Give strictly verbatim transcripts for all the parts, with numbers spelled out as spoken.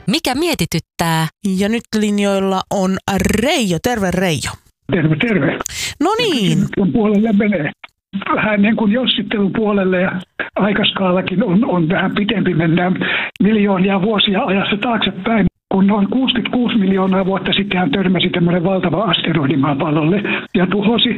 Mikä mietityttää? Ja nyt linjoilla on Reijo. Terve Reijo. Terve, terve. No niin. Tuon puolelle menee. Vähän niin kuin jossittelun puolelle ja aikaskaalakin on, on vähän pitempi. Mennään miljoonia vuosia ajassa taaksepäin. Kun noin kuusikymmentäkuusi miljoonaa vuotta sitten hän törmäsi tämmöinen valtava asteroidi maapallolle ja tuhosi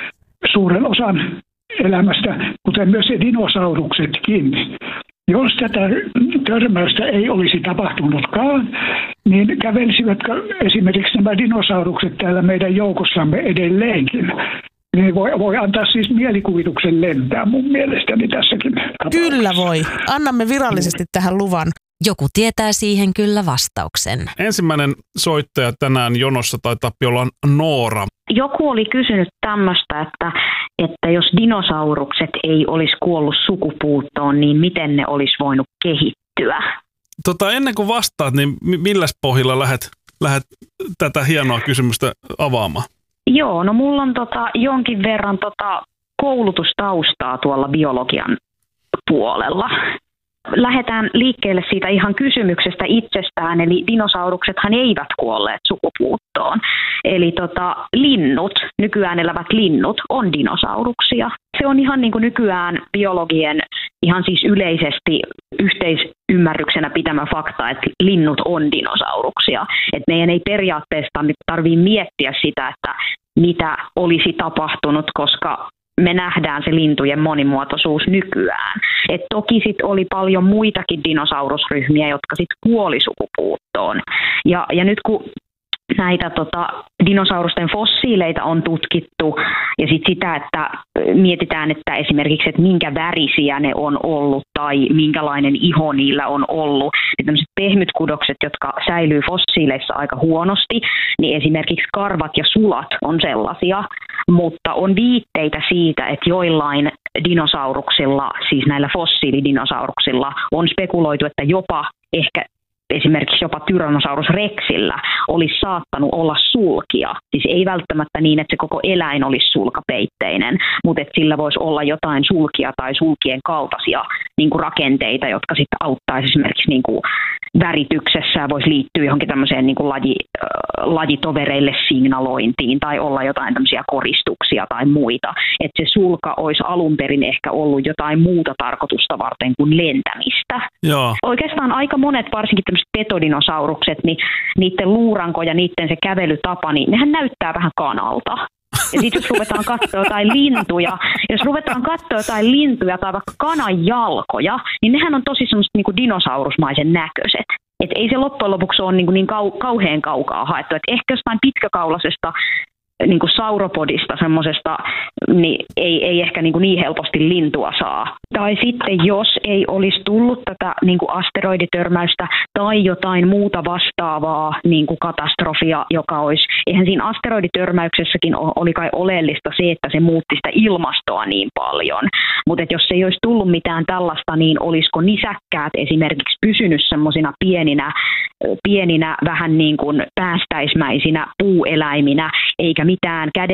suuren osan elämästä, kuten myös dinosauruksetkin. Jos tätä törmäystä ei olisi tapahtunutkaan, niin kävelisivätkö esimerkiksi nämä dinosaurukset täällä meidän joukossamme edelleenkin? Niin voi, voi antaa siis mielikuvituksen lentää mun mielestäni tässäkin tapauksessa. Kyllä voi. Annamme virallisesti tähän luvan. Joku tietää siihen kyllä vastauksen. Ensimmäinen soittaja tänään jonossa taitaa olla Noora. Joku oli kysynyt tämmöistä, että, että jos dinosaurukset ei olisi kuollut sukupuuttoon, niin miten ne olisi voinut kehittyä? Tota, ennen kuin vastaat, niin milläs pohjalla lähdet, lähdet tätä hienoa kysymystä avaamaan? Joo, no mulla on tota, jonkin verran tota, koulutustaustaa tuolla biologian puolella. Lähdetään liikkeelle siitä ihan kysymyksestä itsestään, eli dinosauruksethan eivät kuolleet sukupuuttoon. Eli tota, linnut, nykyään elävät linnut, on dinosauruksia. Se on ihan niin kuin nykyään biologien ihan siis yleisesti yhteisymmärryksenä pitämä fakta, että linnut on dinosauruksia. Et meidän ei periaatteessa nyt tarvitse miettiä sitä, että mitä olisi tapahtunut, koska me nähdään se lintujen monimuotoisuus nykyään. Et toki sit oli paljon muitakin dinosaurusryhmiä, jotka sit kuoli sukupuuttoon. Ja, ja nyt kun näitä tota, dinosaurusten fossiileita on tutkittu ja sit sitä, että mietitään, että esimerkiksi, että minkä värisiä ne on ollut tai minkälainen iho niillä on ollut. Ja tämmöiset pehmytkudokset, jotka säilyy fossiileissa aika huonosti, niin esimerkiksi karvat ja sulat on sellaisia, mutta on viitteitä siitä, että joillain dinosauruksilla, siis näillä fossiilidinosauruksillla, on spekuloitu, että jopa ehkä esimerkiksi jopa Tyrannosaurus rexillä olisi saattanut olla sulkia. Siis ei välttämättä niin, että se koko eläin olisi sulkapeitteinen, mutta että sillä voisi olla jotain sulkia tai sulkien kaltaisia niin kuin rakenteita, jotka sitten auttaisi esimerkiksi niin kuin värityksessä ja voisi liittyä johonkin tämmöiseen niin kuin laji, äh, lajitovereille signalointiin tai olla jotain tämmöisiä koristuksia tai muita. Että se sulka olisi alun perin ehkä ollut jotain muuta tarkoitusta varten kuin lentämistä. Joo. Oikeastaan aika monet, varsinkin tämmöiset petodinosaurukset, niin niiden luuranko ja niiden se kävelytapa, niin nehän näyttää vähän kanalta. Ja sitten jos ruvetaan katsoa jotain lintuja, jos ruvetaan katsoa jotain lintuja tai vaikka kanan jalkoja, niin nehän on tosi semmoiset niin kuin dinosaurusmaisen näköiset. Et ei se loppujen lopuksi ole niin, niin kau- kauhean kaukaa haettu. Et ehkä jostain pitkäkaulaisesta niin kuin sauropodista semmoisesta, niin ei, ei ehkä niin, kuin niin helposti lintua saa. Tai sitten jos ei olisi tullut tätä niin kuin asteroiditörmäystä tai jotain muuta vastaavaa niin kuin katastrofia, joka olisi, eihän siinä asteroiditörmäyksessäkin oli kai oleellista se, että se muutti sitä ilmastoa niin paljon. Mutta jos ei olisi tullut mitään tällaista, niin olisiko nisäkkäät esimerkiksi pysynyt semmoisina pieninä, pieninä vähän niin kuin päästäismäisinä puueläiminä, eikä mitään käden